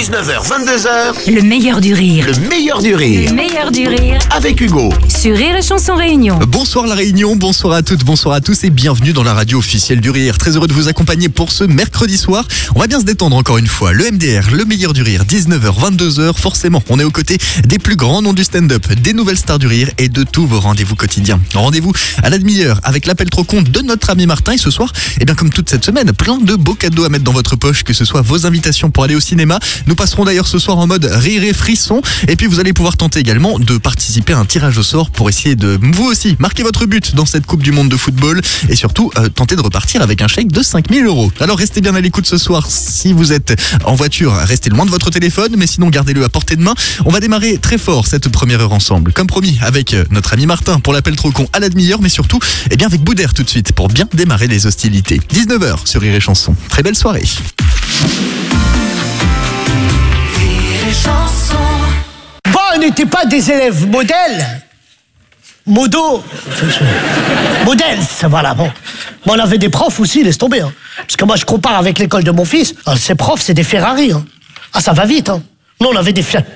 19h, 22h, Le meilleur du rire. le meilleur du rire. Le meilleur du rire. Avec Hugo. Sur Rire et Chanson Réunion. Bonsoir la Réunion, bonsoir à toutes, bonsoir à tous et bienvenue dans la radio officielle du rire. Très heureux de vous accompagner pour ce mercredi soir. On va bien se détendre encore une fois. Le MDR, le meilleur du rire, 19h, 22h. Forcément, on est aux côtés des plus grands noms du stand-up, des nouvelles stars du rire et de tous vos rendez-vous quotidiens. Rendez-vous à la demi-heure avec l'appel trop con de notre ami Martin. Et ce soir, comme toute cette semaine, plein de beaux cadeaux à mettre dans votre poche, que ce soit vos invitations pour aller au cinéma. Nous passerons d'ailleurs ce soir en mode rire et frisson. Et puis vous allez pouvoir tenter également de participer à un tirage au sort pour essayer de, vous aussi, marquer votre but dans cette Coupe du Monde de football. Et surtout, tenter de repartir avec un chèque de 5 000 €. Alors restez bien à l'écoute ce soir. Si vous êtes en voiture, restez loin de votre téléphone. Mais sinon, gardez-le à portée de main. On va démarrer très fort cette première heure ensemble. Comme promis, avec notre ami Martin pour l'appel trop con à la demi-heure. Mais surtout, avec Boudère tout de suite pour bien démarrer les hostilités. 19h sur Rire et Chanson. Très belle soirée. Bon, on n'était pas des élèves modèles. Modèles, voilà, bon. Mais on avait des profs aussi, laisse tomber. Hein. Parce que moi, je compare avec l'école de mon fils. Ces profs, c'est des Ferrari. Hein. Ah, ça va vite. Hein. Nous, on avait des Fiat